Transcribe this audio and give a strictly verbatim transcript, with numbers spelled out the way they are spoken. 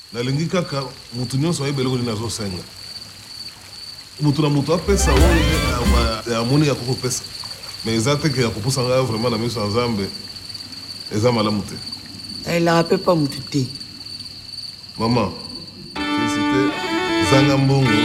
nalingi kaka mutu nyonso ayebele koli nazosenga mutu na mutu apesa oyo amoni ya kokopesa mais eza te ke ya kopusa ngai vraiment na miso ya nzambe eza malamu te elaka mpe pa mutu te mama félicité zanga mbongo